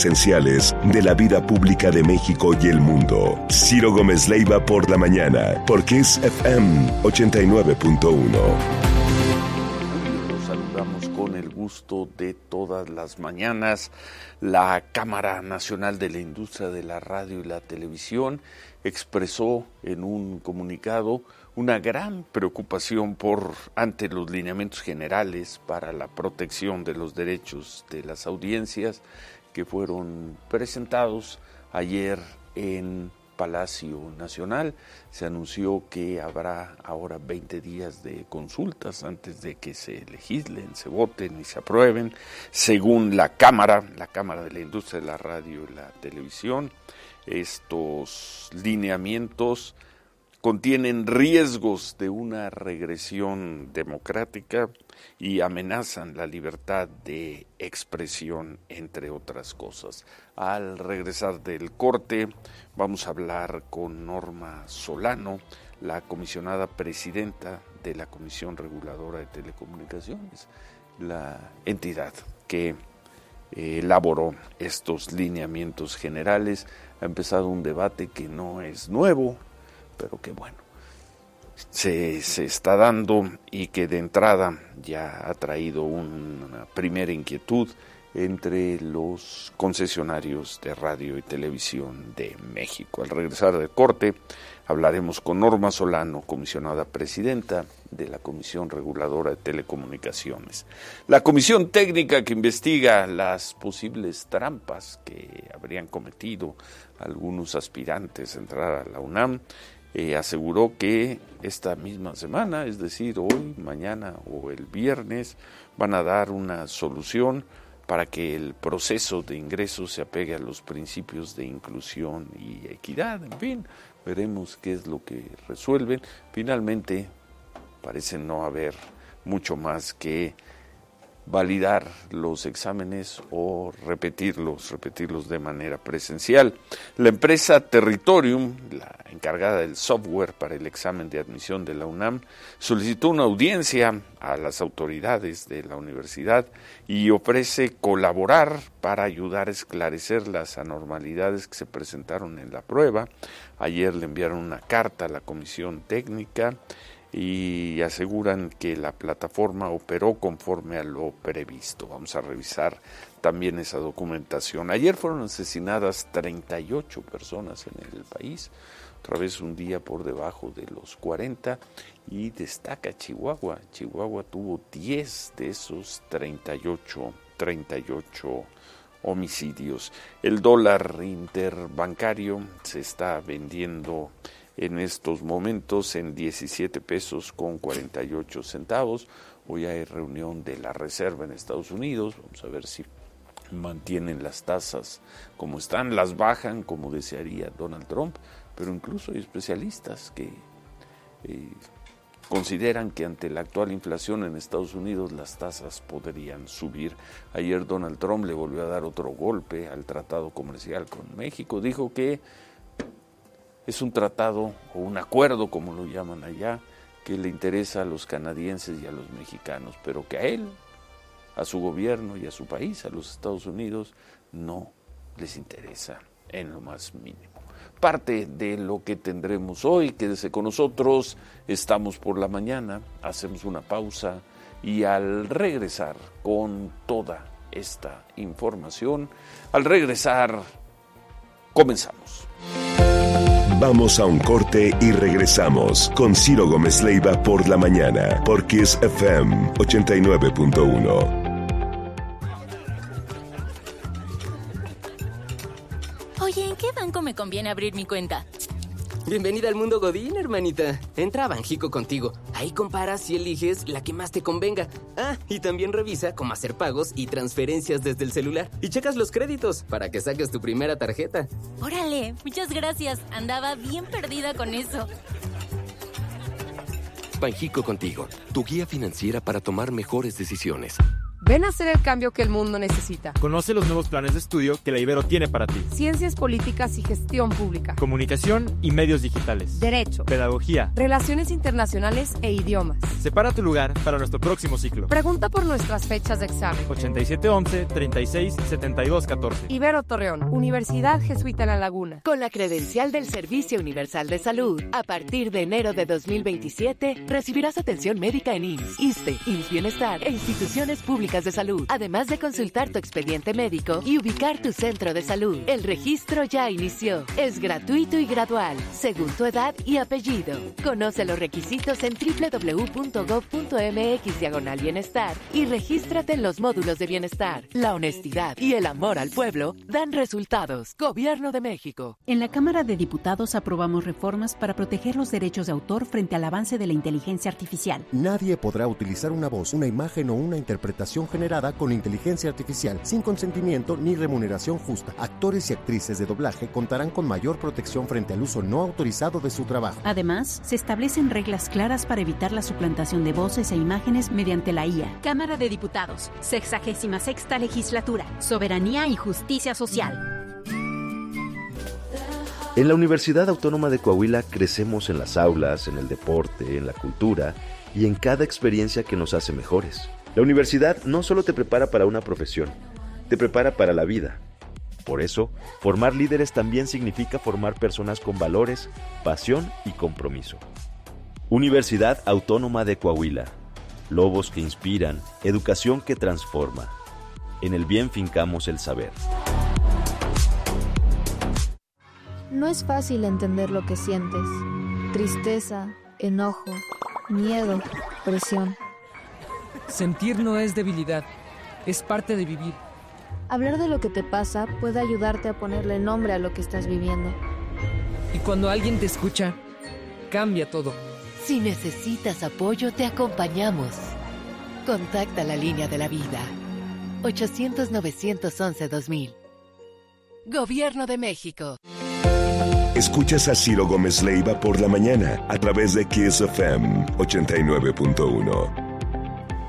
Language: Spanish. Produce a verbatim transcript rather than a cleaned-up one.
esenciales de la vida pública de México y el mundo. Ciro Gómez Leiva por la mañana, por Kiss F M ochenta y nueve punto uno. Los saludamos con el gusto de todas las mañanas. La Cámara Nacional de la Industria de la Radio y la Televisión expresó en un comunicado una gran preocupación por ante los lineamientos generales para la protección de los derechos de las audiencias que fueron presentados ayer en Palacio Nacional. Se anunció que habrá ahora veinte días de consultas antes de que se legislen, se voten y se aprueben, según la Cámara, la Cámara de la Industria de la Radio y la Televisión. Estos lineamientos contienen riesgos de una regresión democrática y amenazan la libertad de expresión, entre otras cosas. Al regresar del corte, vamos a hablar con Norma Solano, la comisionada presidenta de la Comisión Reguladora de Telecomunicaciones, la entidad que eh, elaboró estos lineamientos generales. Ha empezado un debate que no es nuevo, pero que bueno, se, se está dando y que de entrada ya ha traído una primera inquietud entre los concesionarios de radio y televisión de México. Al regresar del corte, hablaremos con Norma Solano, comisionada presidenta de la Comisión Reguladora de Telecomunicaciones. La comisión técnica que investiga las posibles trampas que habrían cometido algunos aspirantes a entrar a la UNAM, Eh, aseguró que esta misma semana, es decir, hoy, mañana o el viernes, van a dar una solución para que el proceso de ingreso se apegue a los principios de inclusión y equidad. En fin, veremos qué es lo que resuelven. Finalmente, parece no haber mucho más que validar los exámenes o repetirlos, repetirlos de manera presencial. La empresa Territorium, la encargada del software para el examen de admisión de la UNAM, solicitó una audiencia a las autoridades de la universidad y ofrece colaborar para ayudar a esclarecer las anormalidades que se presentaron en la prueba. Ayer le enviaron una carta a la comisión técnica y aseguran que la plataforma operó conforme a lo previsto. Vamos a revisar también esa documentación. Ayer fueron asesinadas treinta y ocho personas en el país, otra vez un día por debajo de los cuarenta, y destaca Chihuahua. Chihuahua tuvo diez de esos treinta y ocho homicidios. El dólar interbancario se está vendiendo en estos momentos en diecisiete pesos con cuarenta y ocho centavos. Hoy hay reunión de la Reserva en Estados Unidos. Vamos a ver si mantienen las tasas como están, las bajan como desearía Donald Trump, pero incluso hay especialistas que eh, consideran que ante la actual inflación en Estados Unidos las tasas podrían subir. Ayer Donald Trump le volvió a dar otro golpe al tratado comercial con México. Dijo que es un tratado o un acuerdo, como lo llaman allá, que le interesa a los canadienses y a los mexicanos, pero que a él, a su gobierno y a su país, a los Estados Unidos, no les interesa en lo más mínimo. Parte de lo que tendremos hoy, quédese con nosotros, estamos por la mañana, hacemos una pausa y al regresar con toda esta información, al regresar, comenzamos. Vamos a un corte y regresamos con Ciro Gómez Leiva por la mañana, por Kiss F M ochenta y nueve punto uno. Oye, ¿en qué banco me conviene abrir mi cuenta? Bienvenida al mundo Godín, hermanita. Entra a Banjico contigo. Ahí comparas y eliges la que más te convenga. Ah, y también revisa cómo hacer pagos y transferencias desde el celular. Y checas los créditos para que saques tu primera tarjeta. Órale, muchas gracias. Andaba bien perdida con eso. Banjico contigo, tu guía financiera para tomar mejores decisiones. Ven a hacer el cambio que el mundo necesita. Conoce los nuevos planes de estudio que la Ibero tiene para ti. Ciencias políticas y gestión pública. Comunicación y medios digitales. Derecho. Pedagogía. Relaciones internacionales e idiomas. Separa tu lugar para nuestro próximo ciclo. Pregunta por nuestras fechas de examen. ochenta y siete once, treinta y seis, setenta y dos catorce. Ibero Torreón, Universidad Jesuita en La Laguna. Con la credencial del Servicio Universal de Salud, a partir de enero de dos mil veintisiete, recibirás atención médica en I M S S, ISSSTE, I M S S Bienestar e instituciones públicas de salud, además de consultar tu expediente médico y ubicar tu centro de salud. El registro ya inició. Es gratuito y gradual, según tu edad y apellido. Conoce los requisitos en doble u doble u doble u punto gob punto eme equis diagonal bienestar y regístrate en los módulos de bienestar. La honestidad y el amor al pueblo dan resultados. Gobierno de México. En la Cámara de Diputados aprobamos reformas para proteger los derechos de autor frente al avance de la inteligencia artificial. Nadie podrá utilizar una voz, una imagen o una interpretación generada con inteligencia artificial sin consentimiento ni remuneración justa. Actores y actrices de doblaje contarán con mayor protección frente al uso no autorizado de su trabajo. Además, se establecen reglas claras para evitar la suplantación de voces e imágenes mediante la I A. Cámara de Diputados, sexagésima sexta legislatura, soberanía y justicia social. En la Universidad Autónoma de Coahuila crecemos en las aulas, en el deporte, en la cultura y en cada experiencia que nos hace mejores. La universidad no solo te prepara para una profesión, te prepara para la vida. Por eso, formar líderes también significa formar personas con valores, pasión y compromiso. Universidad Autónoma de Coahuila. Lobos que inspiran, educación que transforma. En el bien fincamos el saber. No es fácil entender lo que sientes. Tristeza, enojo, miedo, presión. Sentir no es debilidad, es parte de vivir. Hablar de lo que te pasa puede ayudarte a ponerle nombre a lo que estás viviendo. Y cuando alguien te escucha, cambia todo. Si necesitas apoyo, te acompañamos. Contacta la línea de la vida. ochocientos, novecientos once, dos mil. Gobierno de México. Escuchas a Ciro Gómez Leiva por la mañana a través de Kiss F M ochenta y nueve punto uno.